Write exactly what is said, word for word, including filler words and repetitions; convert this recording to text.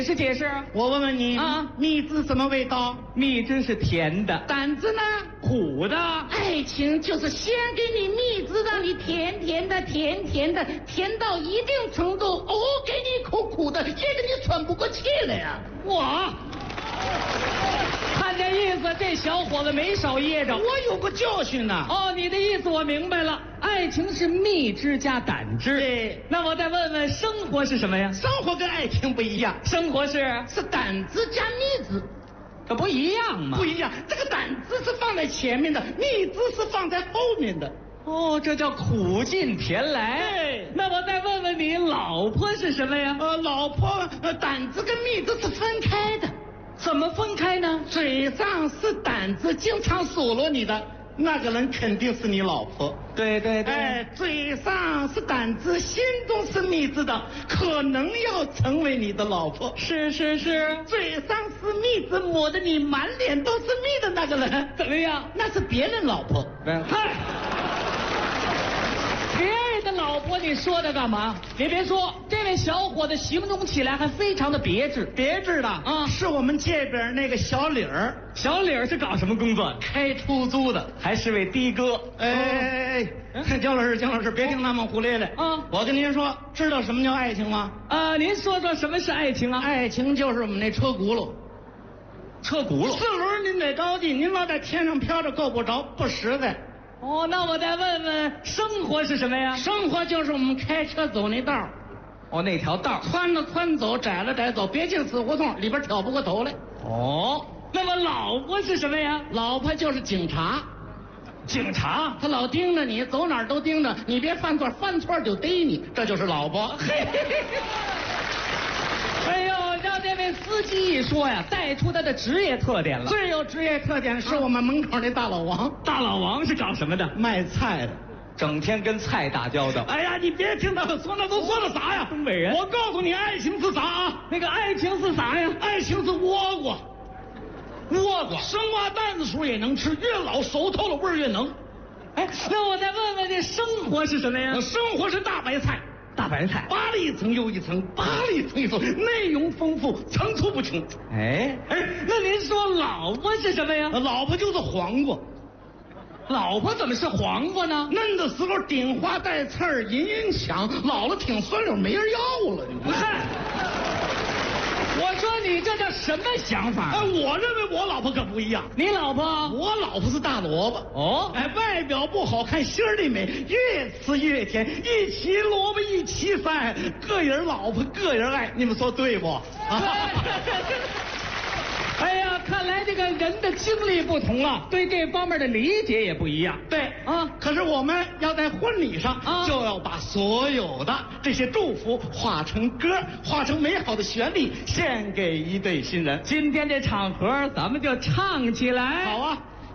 释解释。 我问问你啊， 蜜汁什么味道？ 蜜汁是甜的， 胆子呢？ 苦的。 爱情就是先给你蜜汁，让你甜甜的，甜甜的，甜到一定程度，哦，给你苦苦的，噎得你喘不过气来呀！ 我看这意思，这小伙子没少噎着。 我有个教训呐。 哦，你的意思我明白了，爱情是蜜汁加胆汁。 对， 那我再问问，生活是什么呀？ 生活跟爱情不一样， 生活是是胆汁加蜜汁。 这不一样吗？ 不一样，这个胆汁是放在前面的，蜜汁是放在后面的。 哦，这叫苦尽甜来。 对， 那我再问问你，老婆是什么呀？ 呃，老婆，呃，胆汁跟蜜汁是分开的。 怎么分开呢？ 嘴上是胆子，经常数落你的那个人肯定是你老婆。 对对对。 哎，嘴上是胆子，心中是蜜汁的，可能要成为你的老婆。 是是是。 嘴上是蜜汁，抹得你满脸都是蜜的那个人怎么样？ 那是别人老婆。 嗨。别人的老婆，你说的干嘛？你别说，这位小伙子形容起来还非常的别致。 别致的啊，是我们这边那个小李儿。 小李儿是搞什么工作？ 开出租的， 还是位的哥。 哎哎哎，姜老师，姜老师，别听他们胡咧咧。 啊， 我跟您说，知道什么叫爱情吗？ 啊，您说说什么是爱情啊？ 爱情就是我们那车轱辘。 车轱辘。 四轮您得高进，您老在天上飘着够不着，不实在。 哦，那我再问问，生活是什么呀？ 生活就是我们开车走那道。 哦，那条道宽了宽走，窄了窄走，别进死胡同，里边挑不过头来。 哦，那么老婆是什么呀？ 老婆就是警察。 警察， 他老盯着你，走哪儿都盯着你，别犯错，犯错就逮你，这就是老婆。 哎呦，让这位司机一说呀，带出他的职业特点了。 最有职业特点是我们门口那大老王。 大老王是搞什么的？ 卖菜的， 整天跟菜打交道。 哎呀，你别听他们说，那都说的啥呀？ 东北人。 我告诉你，爱情是啥啊？ 那个爱情是啥呀？ 爱情是倭瓜。倭瓜生瓜蛋子时候也能吃，越老熟透了味儿越能。 哎，那我再问问，这生活是什么呀？ 生活是大白菜。 大白菜扒了一层又一层，扒了一层一层，内容丰富，层出不穷。 哎哎，那您说老婆是什么呀？ 老婆就是黄瓜。 老婆怎么是黄瓜呢？ 嫩的时候顶花带刺儿，隐隐响；老了挺酸溜，没人要了。 不是，我说你这叫什么想法？ 哎，我认为我老婆可不一样。 你老婆？ 我老婆是大萝卜。 哦， 哎，外表不好看，心里美，越吃越甜。一齐萝卜一齐塞，个人老婆个人爱，你们说对不？啊哎呀，看来这个人的经历不同啊，对这方面的理解也不一样。 对啊， 可是我们要在婚礼上啊， 就要把所有的这些祝福化成歌，化成美好的旋律，献给一对新人。 今天这场合，咱们就唱起来。 好啊。